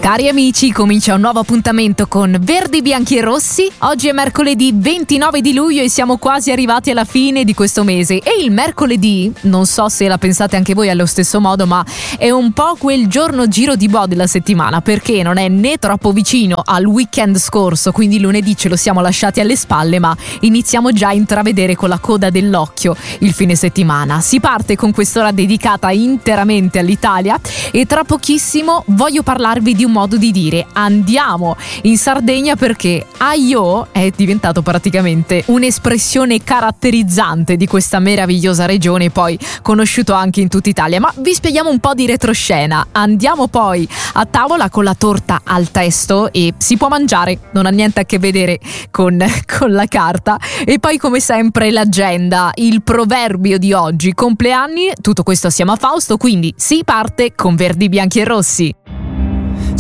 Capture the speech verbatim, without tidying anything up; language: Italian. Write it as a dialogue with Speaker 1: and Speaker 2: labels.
Speaker 1: Cari amici, comincia un nuovo appuntamento con Verdi, Bianchi e Rossi. Oggi è mercoledì ventinove di luglio e siamo quasi arrivati alla fine di questo mese. E il mercoledì, non so se la pensate anche voi allo stesso modo, ma è un po' quel giorno giro di boh della settimana, perché non è né troppo vicino al weekend scorso, quindi lunedì ce lo siamo lasciati alle spalle, ma iniziamo già a intravedere con la coda dell'occhio il fine settimana. Si parte con quest'ora dedicata interamente all'Italia e tra pochissimo voglio parlarvi di un modo di dire: andiamo in Sardegna, perché aio è diventato praticamente un'espressione caratterizzante di questa meravigliosa regione, poi conosciuto anche in tutta Italia. Ma vi spieghiamo un po' di retroscena. Andiamo poi a tavola con la torta al testo e si può mangiare, non ha niente a che vedere con, con la carta. E poi come sempre l'agenda, il proverbio di oggi, compleanni, tutto questo assieme a Fausto, quindi si parte con Verdi, Bianchi e Rossi.